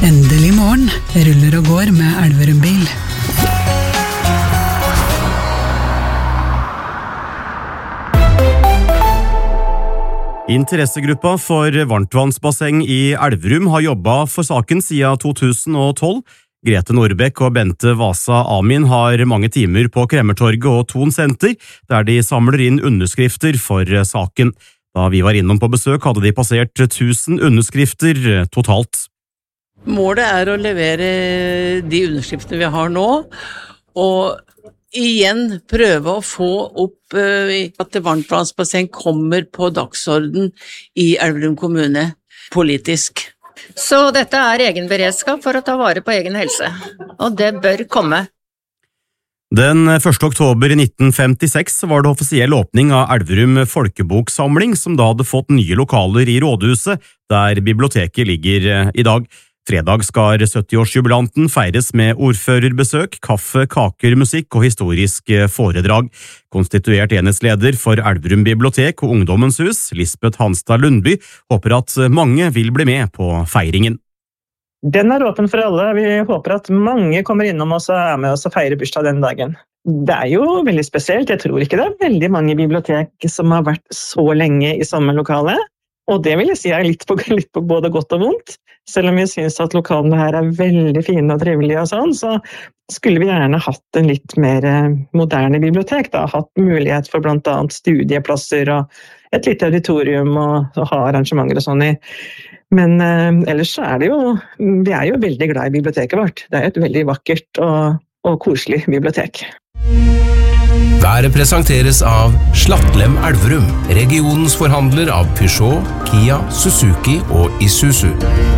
Endelig morgen, ruller og går med Elverum bil. Interessegruppa for varmtvannsbasseng i Elverum har jobbet for saken siden 2012. Grete Nordbekk og Bente Vasa Amin har mange timer på Kremmertorget og Thon Senter, der de samler inn underskrifter for saken. Da vi var innom på besøk, hadde de passert 1000 underskrifter totalt. Målet å levere de underskriftene vi har nå, og igjen prøve å få opp at varmtvannsbasseng kommer på dagsorden i Elverum kommune politisk. Så dette egen beredskap for å ta vare på egen helse, og det bør komme. Den 1. oktober 1956 var det offisiell åpning av Elverum folkeboksamling, som da hadde fått nye lokaler i rådhuset, der biblioteket ligger i dag. Fredag skal 70-årsjubilanten feires med ordførerbesøk, kaffe, kaker, musikk og historisk foredrag. Konstituert enhetsleder for Elverum bibliotek og Ungdommens hus, Lisbeth Hanstad Lundby, håper at mange vil bli med på feiringen. Den åpen for alle. Vi håper at mange kommer innom oss og med oss og feirer bursdag den dagen. Det jo veldig spesielt. Jeg tror ikke det veldig mange bibliotek som har vært så lenge i samme lokale. Og det vil jeg si litt på både godt og vondt. Selv om jeg synes at lokalene her veldig fine og trivelige og sånn, så skulle vi gjerne hatt en litt mer moderne bibliotek, da. Hatt mulighet for blant annet studieplasser og et lite auditorium og ha arrangementer og sånn i. Men ellers så det jo, vi jo veldig glad i biblioteket vårt. Det et veldig vakkert og koselig bibliotek. Været presenteres av Slattlem Elverum, regionens forhandler av Peugeot, Kia, Suzuki og Isuzu.